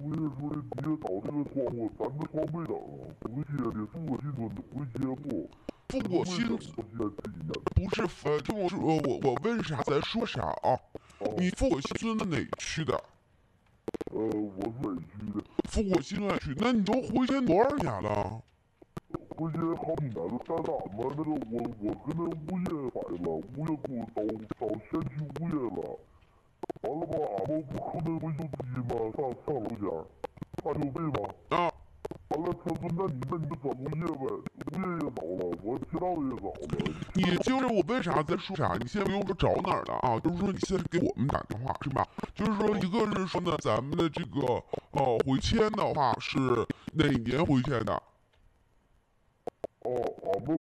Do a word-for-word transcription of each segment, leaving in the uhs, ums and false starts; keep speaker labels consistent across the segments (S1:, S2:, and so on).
S1: 物业说的你也找这个窗户，咱这窗没整，回接的付个进村的回接付，
S2: 付过薪
S1: 我现在这几年，
S2: 不是呃，听我说，我我问啥咱说啥啊？
S1: 哦，
S2: 你付过新村的哪区的？
S1: 呃，我是哪区的？
S2: 付过新村区，那你都回迁多少年了？
S1: 回接好几年了，但是俺们那个我我跟那物业反映了，物业给我找找先去物业了，完了吧，俺们不扣那维修机吗？上上楼间，大修费吗？
S2: 啊，
S1: 完了，他说那你那你就找物业呗，物业也找了，我街道也找了。
S2: 你就是我问啥咱说啥，你先不用说找哪儿了啊，就是说你现在给我们打电话是吧？就是说一个是说呢，咱们的这个呃回迁的话是哪年回迁的？
S1: 哦，俺们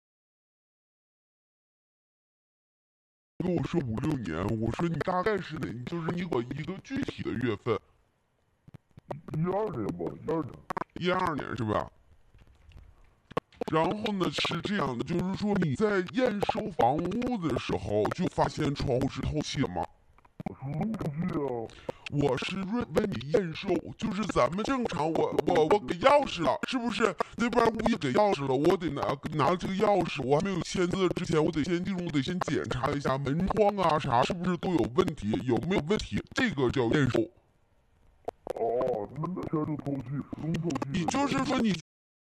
S2: 跟我说五六年，我说你大概是哪？就是你给我一个具体的月份，
S1: 一二年吧，一二年。
S2: 一二年是吧？然后呢是这样的，就是说你在验收房屋的时候就发现窗户是透气了吗？
S1: 我是弄出去啊。
S2: 我是问问你验收，就是咱们正常我，我我给钥匙了，是不是？那边物业给钥匙了，我得拿拿这个钥匙，我还没有签字之前，我得先进入，得先检查一下门窗啊啥是不是都有问题，有没有问题，这个叫验收。
S1: 哦，那那天就透气，使用透气。
S2: 你就是说你。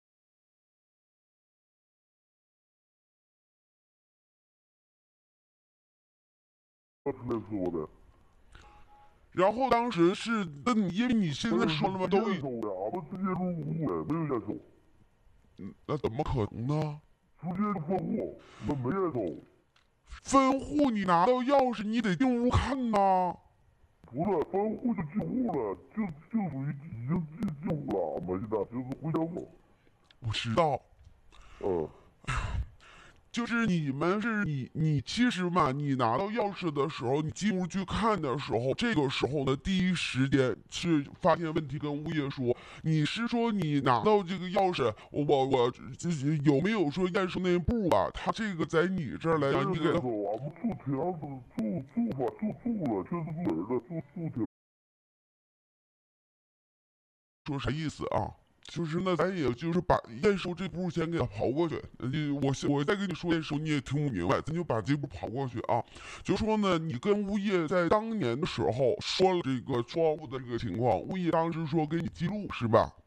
S1: 那是那说的。
S2: 然后当时是，那你因为你现在说了吗？都已，
S1: 验收的，俺们直接入屋的，没有验收。
S2: 嗯，那怎么可能呢？
S1: 直接就分户，那没验收。
S2: 分户你拿到钥匙，你得进屋看呐。
S1: 不是分户就进户了，就就属于已经进进户了，俺们现在就是回迁户。
S2: 我知道。
S1: 嗯。
S2: 就是你们是你你其实嘛，你拿到钥匙的时候，你进屋去看的时候，这个时候呢，第一时间是发现问题，跟物业说。你是说你拿到这个钥匙，我我这有没有说验收那步啊？他这个在你这儿来讲，你给他。
S1: 我们住铁上住住住吧，住住了，确实住人了，住住铁。
S2: 说啥意思啊？就是那咱也就是把验收这步先给他刨过去，你我我再跟你说验收你也听不明白，咱就把这步刨过去啊。就说呢，你跟物业在当年的时候说了这个窗户的这个情况，物业当时说给你记录是吧？